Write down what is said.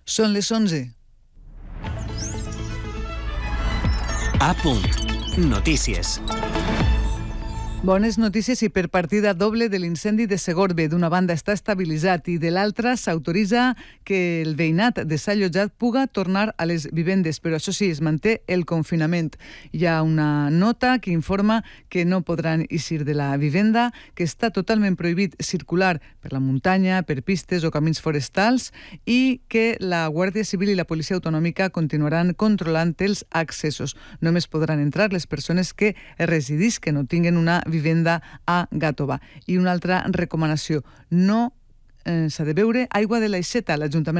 Són les 11. A punt. Notícies. Bones notícies i per partida doble de l'incendi de Segorbe. D'una banda està estabilitzat i de l'altra s'autoritza que el veïnat de s'ha allotjat puga tornar a les vivendes, però això sí, es manté el confinament. Hi ha una nota que informa que no podran eixir de la vivenda, que està totalment prohibit circular per la muntanya, per pistes o camins forestals i que la Guàrdia Civil i la Policia Autonòmica continuaran controlant els accessos. Només podran entrar les persones que residisquen o tinguen una vivenda a Gàtova. I una altra recomanació, no s'ha de beure aigua de l'aixeta. L'Ajuntament